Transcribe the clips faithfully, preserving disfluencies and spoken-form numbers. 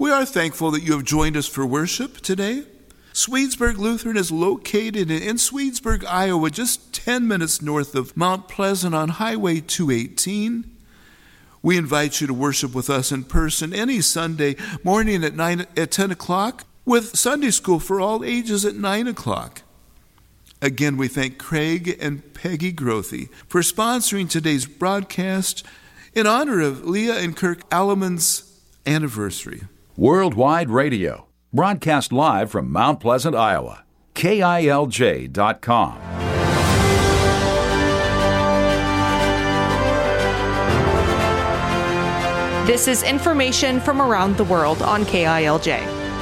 We are thankful that you have joined us for worship today. Swedesburg Lutheran is located in Swedesburg, Iowa, just ten minutes north of Mount Pleasant on Highway two eighteen. We invite you to worship with us in person any Sunday morning at nine at ten o'clock, with Sunday school for all ages at nine o'clock. Again, we thank Craig and Peggy Grothy for sponsoring today's broadcast in honor of Leah and Kirk Alleman's anniversary. Worldwide Radio, broadcast live from Mount Pleasant, Iowa. K I L J dot com. This is information from around the world on K I L J.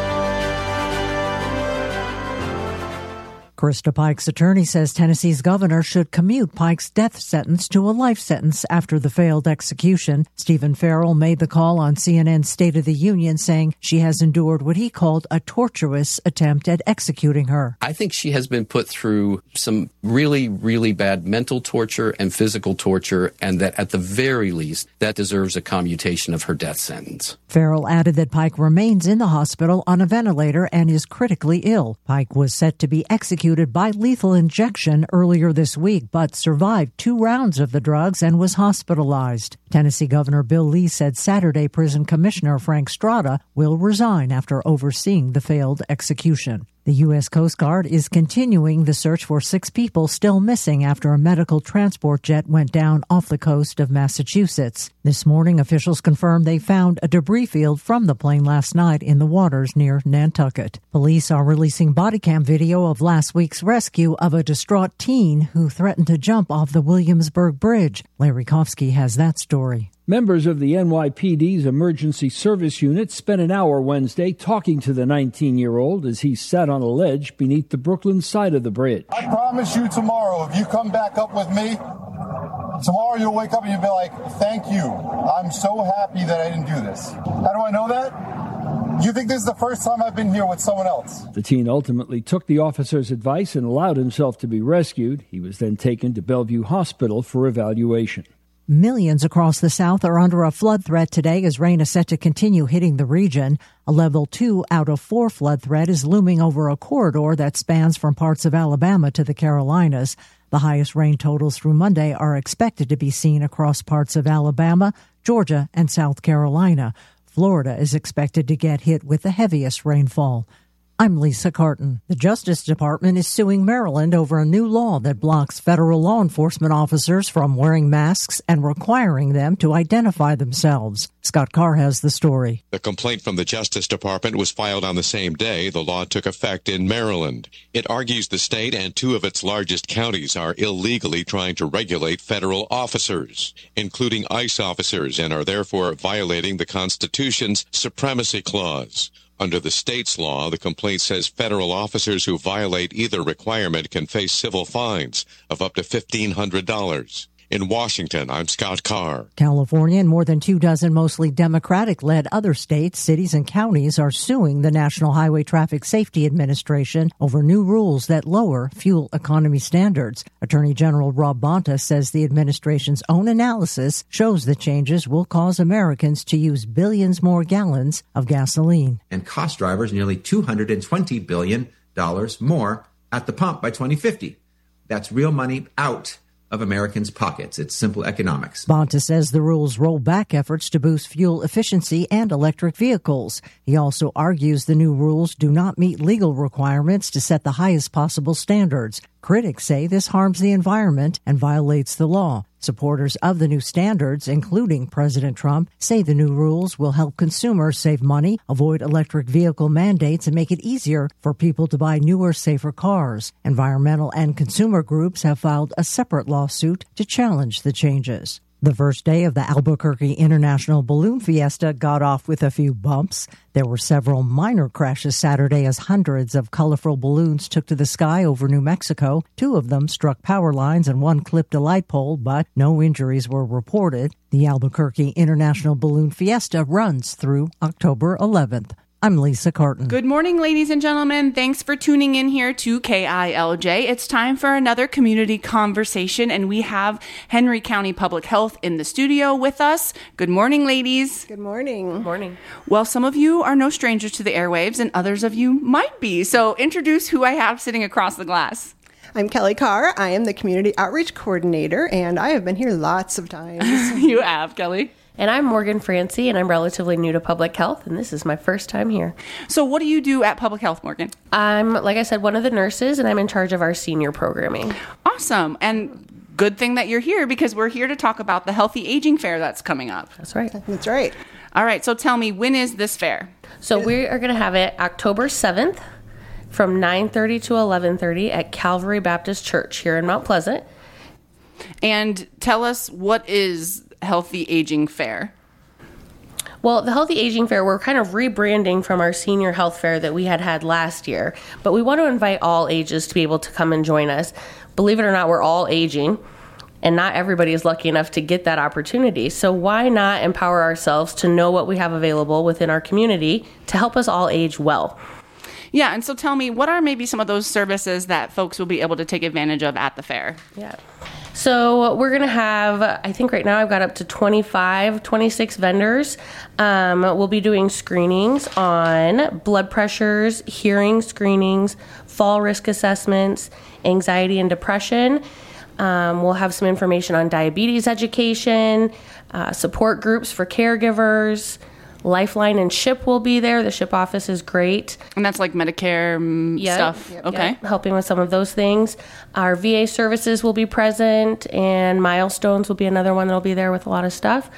Krista Pike's attorney says Tennessee's governor should commute Pike's death sentence to a life sentence after the failed execution. Stephen Farrell made the call on C N N's State of the Union, saying she has endured what he called a tortuous attempt at executing her. I think she has been put through some really, really bad mental torture and physical torture, and that at the very least, that deserves a commutation of her death sentence. Farrell added that Pike remains in the hospital on a ventilator and is critically ill. Pike was set to be executed by lethal injection earlier this week, but survived two rounds of the drugs and was hospitalized. Tennessee Governor Bill Lee said Saturday Prison Commissioner Frank Strada will resign after overseeing the failed execution. The U S Coast Guard is continuing the search for six people still missing after a medical transport jet went down off the coast of Massachusetts. This morning, officials confirmed they found a debris field from the plane last night in the waters near Nantucket. Police are releasing body cam video of last week's rescue of a distraught teen who threatened to jump off the Williamsburg Bridge. Larry Kofsky has that story. Members of the N Y P D's Emergency Service Unit spent an hour Wednesday talking to the nineteen-year-old as he sat on a ledge beneath the Brooklyn side of the bridge. I promise you tomorrow, if you come back up with me, tomorrow you'll wake up and you'll be like, thank you. I'm so happy that I didn't do this. How do I know that? You think this is the first time I've been here with someone else? The teen ultimately took the officer's advice and allowed himself to be rescued. He was then taken to Bellevue Hospital for evaluation. Millions across the South are under a flood threat today as rain is set to continue hitting the region. A level two out of four flood threat is looming over a corridor that spans from parts of Alabama to the Carolinas. The highest rain totals through Monday are expected to be seen across parts of Alabama, Georgia, and South Carolina. Florida is expected to get hit with the heaviest rainfall. I'm Lisa Carton. The Justice Department is suing Maryland over a new law that blocks federal law enforcement officers from wearing masks and requiring them to identify themselves. Scott Carr has the story. The complaint from the Justice Department was filed on the same day the law took effect in Maryland. It argues the state and two of its largest counties are illegally trying to regulate federal officers, including ICE officers, and are therefore violating the Constitution's Supremacy Clause. Under the state's law, the complaint says federal officers who violate either requirement can face civil fines of up to fifteen hundred dollars. In Washington, I'm Scott Carr. California and more than two dozen mostly Democratic-led other states, cities, and counties are suing the National Highway Traffic Safety Administration over new rules that lower fuel economy standards. Attorney General Rob Bonta says the administration's own analysis shows the changes will cause Americans to use billions more gallons of gasoline. And cost drivers nearly two hundred twenty billion dollars more at the pump by twenty fifty. That's real money out of Americans' pockets. It's simple economics. Bonta says the rules roll back efforts to boost fuel efficiency and electric vehicles. He also argues the new rules do not meet legal requirements to set the highest possible standards. Critics say this harms the environment and violates the law. Supporters of the new standards, including President Trump, say the new rules will help consumers save money, avoid electric vehicle mandates, and make it easier for people to buy newer, safer cars. Environmental and consumer groups have filed a separate lawsuit to challenge the changes. The first day of the Albuquerque International Balloon Fiesta got off with a few bumps. There were several minor crashes Saturday as hundreds of colorful balloons took to the sky over New Mexico. Two of them struck power lines and one clipped a light pole, but no injuries were reported. The Albuquerque International Balloon Fiesta runs through October eleventh. I'm Lisa Carton. Good morning, ladies and gentlemen. Thanks for tuning in here to K I L J. It's time for another community conversation, and we have Henry County Public Health in the studio with us. Good morning, ladies. Good morning. Good morning. Well, some of you are no strangers to the airwaves, and others of you might be. So introduce who I have sitting across the glass. I'm Kelly Carr. I am the Community Outreach Coordinator, and I have been here lots of times. You have, Kelly. And I'm Morgan Francie, and I'm relatively new to public health, and this is my first time here. So what do you do at Public Health, Morgan? I'm, like I said, one of the nurses, and I'm in charge of our senior programming. Awesome. And good thing that you're here, because we're here to talk about the Healthy Aging Fair that's coming up. That's right. That's right. All right. So tell me, when is this fair? So we are going to have it October seventh from nine thirty to eleven thirty at Calvary Baptist Church here in Mount Pleasant. And tell us, what is Healthy Aging Fair? Well, the Healthy Aging Fair, we're kind of rebranding from our senior health fair that we had had last year, but we want to invite all ages to be able to come and join us. Believe it or not, we're all aging, and not everybody is lucky enough to get that opportunity. So why not empower ourselves to know what we have available within our community to help us all age well? Yeah, and so tell me, what are maybe some of those services that folks will be able to take advantage of at the fair? Yeah. So we're going to have, I think right now I've got up to twenty-five, twenty-six vendors. Um, we'll be doing screenings on blood pressures, hearing screenings, fall risk assessments, anxiety and depression. Um, we'll have some information on diabetes education, uh, support groups for caregivers. Lifeline and SHIP will be there. The SHIP office is great. And that's like Medicare um, yep. stuff. Yep. Okay. Yep. Helping with some of those things. Our V A services will be present, and Milestones will be another one that will be there with a lot of stuff.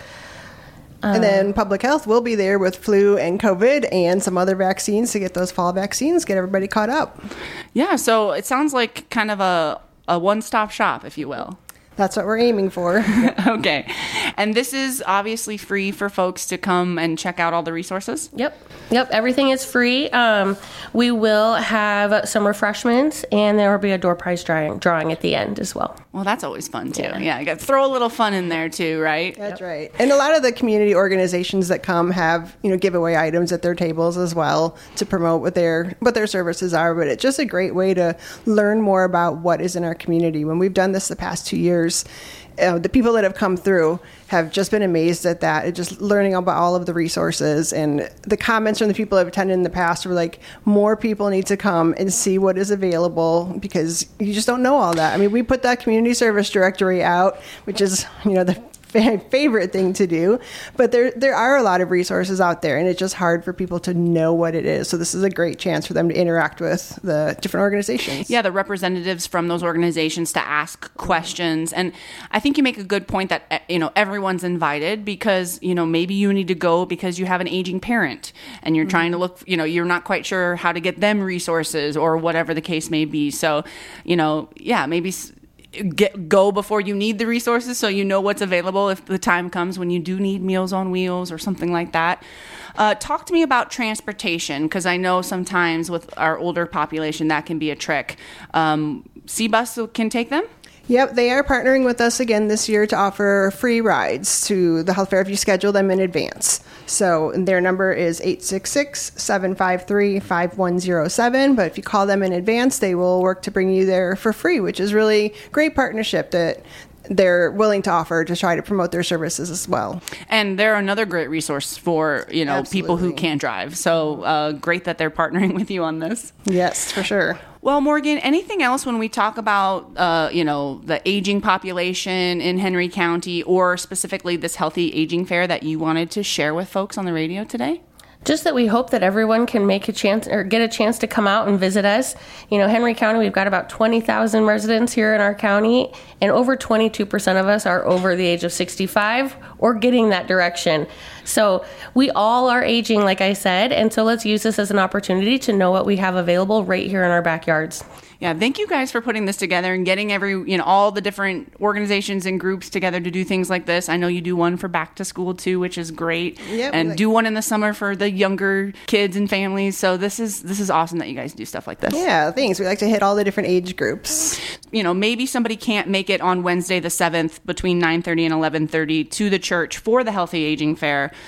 And um, then Public Health will be there with flu and COVID and some other vaccines to get those fall vaccines, get everybody caught up. Yeah, so it sounds like kind of a, a one-stop shop, if you will. That's what we're aiming for. Okay. And this is obviously free for folks to come and check out all the resources? Yep. Yep. Everything is free. Um, we will have some refreshments, and there will be a door prize drawing, drawing at the end as well. Well, that's always fun, too. Yeah. Yeah, you got to throw a little fun in there, too, right? That's yep. right. And a lot of the community organizations that come have, you know, giveaway items at their tables as well to promote what their what their services are. But it's just a great way to learn more about what is in our community. When we've done this the past two years, Uh, the people that have come through have just been amazed at that. It just learning about all of the resources, and the comments from the people that have attended in the past were like, more people need to come and see what is available, because you just don't know all that. I mean, we put that community service directory out, which is, you know, the favorite thing to do, but there there are a lot of resources out there, and it's just hard for people to know what it is. So this is a great chance for them to interact with the different organizations. Yeah, the representatives from those organizations to ask questions. And I think you make a good point that, you know, everyone's invited, because, you know, maybe you need to go because you have an aging parent and you're mm-hmm. trying to look, you know, you're not quite sure how to get them resources or whatever the case may be. So, you know, yeah, maybe Get go before you need the resources, so you know what's available if the time comes when you do need Meals on Wheels or something like that. Uh, talk to me about transportation, because I know sometimes with our older population that can be a trick. Um, C-Bus can take them? Yep, they are partnering with us again this year to offer free rides to the health fair if you schedule them in advance. So their number is eight six six, seven five three, five one zero seven. But if you call them in advance, they will work to bring you there for free, which is really great partnership that they're willing to offer to try to promote their services as well. And they're another great resource for, you know, Absolutely. people who can't drive. So uh, great that they're partnering with you on this. Yes, for sure. Well, Morgan, anything else when we talk about, uh, you know, the aging population in Henry County, or specifically this Healthy Aging Fair, that you wanted to share with folks on the radio today? Just that we hope that everyone can make a chance or get a chance to come out and visit us. You know, Henry County, we've got about twenty thousand residents here in our county, and over twenty-two percent of us are over the age of sixty-five or getting that direction. So we all are aging, like I said, and so let's use this as an opportunity to know what we have available right here in our backyards. Yeah, thank you guys for putting this together and getting every, you know, all the different organizations and groups together to do things like this. I know you do one for back to school too, which is great. Yep, and like- do one in the summer for the younger kids and families. So this is this is awesome that you guys do stuff like this. Yeah, thanks. We like to hit all the different age groups. You know, maybe somebody can't make it on Wednesday the seventh between nine thirty and eleven thirty to the church for the Healthy Aging Fair.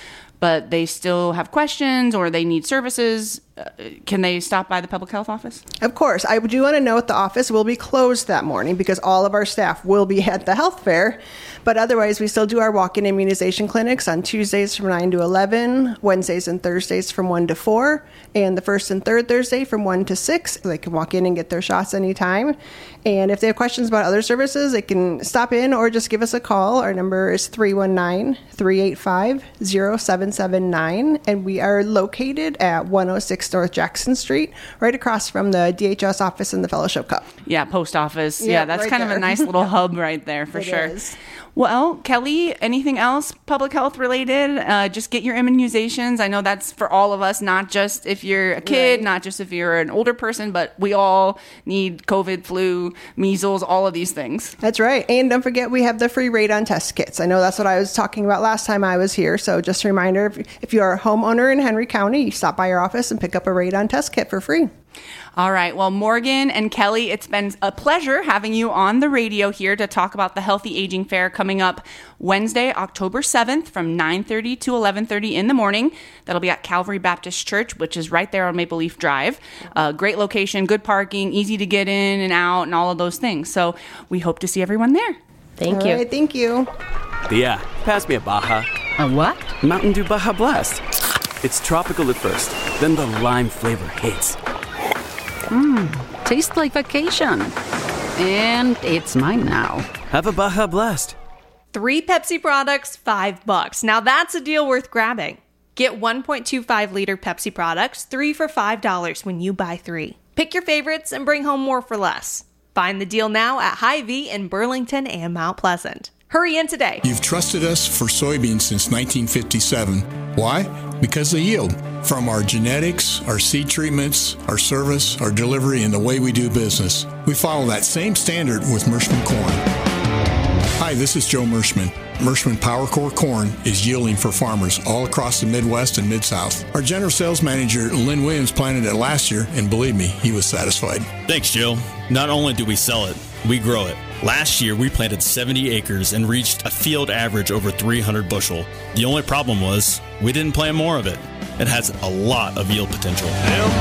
but they still have questions or they need services, uh, can they stop by the public health office? Of course. I do want to note the office will be closed that morning because all of our staff will be at the health fair. But otherwise, we still do our walk-in immunization clinics on Tuesdays from nine to eleven, Wednesdays and Thursdays from one to four, and the first and third Thursday from one to six. They can walk in and get their shots anytime. And if they have questions about other services, they can stop in or just give us a call. Our number is three one nine, three eight five, zero seven seven nine, and we are located at one oh six North Jackson Street, right across from the D H S office and the Fellowship Cup. Yeah, post office. Yeah, Yeah, that's right kind there. of a nice little hub right there for It sure. is. Well, Kelly, anything else public health related? Uh, just get your immunizations. I know that's for all of us, not just if you're a kid, Right. not just if you're an older person, but we all need COVID, flu, measles, all of these things. That's right. And don't forget, we have the free radon test kits. I know that's what I was talking about last time I was here. So just a reminder, if, if you're a homeowner in Henry County, you stop by our office and pick up a radon test kit for free. All right. Well, Morgan and Kelly, it's been a pleasure having you on the radio here to talk about the Healthy Aging Fair coming up Wednesday, October seventh from nine thirty to eleven thirty in the morning. That'll be at Calvary Baptist Church, which is right there on Maple Leaf Drive. Uh, great location, good parking, easy to get in and out and all of those things. So we hope to see everyone there. Thank All you. right, thank you. Yeah, pass me a Baja. A what? Mountain Dew Baja Blast. It's tropical at first, then the lime flavor hits. Mmm, tastes like vacation. And it's mine now. Have a Baja Blast. Three Pepsi products, five bucks. Now that's a deal worth grabbing. Get one point two five liter Pepsi products, three for five dollars when you buy three. Pick your favorites and bring home more for less. Find the deal now at Hy-Vee in Burlington and Mount Pleasant. Hurry in today. You've trusted us for soybeans since nineteen fifty-seven. Why? Because of yield. From our genetics, our seed treatments, our service, our delivery, and the way we do business. We follow that same standard with Mershman corn. Hi, this is Joe Mershman. Mershman Power Core corn is yielding for farmers all across the Midwest and Mid-South. Our general sales manager, Lynn Williams, planted it last year, and believe me, he was satisfied. Thanks, Joe. Not only do we sell it, we grow it. Last year, we planted seventy acres and reached a field average over three hundred bushel. The only problem was we didn't plant more of it. It has a lot of yield potential.